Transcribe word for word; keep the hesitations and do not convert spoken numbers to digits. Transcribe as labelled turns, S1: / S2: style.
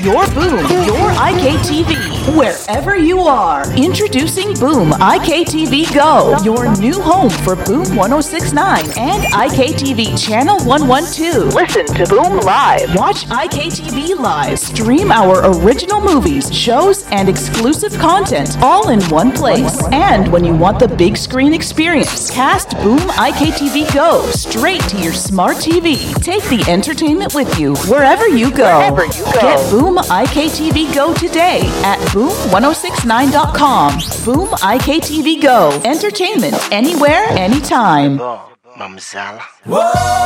S1: your Boom, your I K T V, wherever you are. Introducing Boom I K T V Go, your new home for Boom one oh six point nine and I K T V Channel one twelve. Listen to Boom Live. Watch I K T V Live. Stream our original movies, shows, and exclusive content all in one place. And when you want the big screen experience, cast Boom I K T V Go straight to your smart T V. Take the entertainment with you wherever you go.
S2: Wherever you go.
S1: Get Boom I K T V Go today at boom ten sixty-nine dot com. Boom I K T V Go. Entertainment anywhere, anytime.
S2: Bom, Mamzala.
S3: Whoa!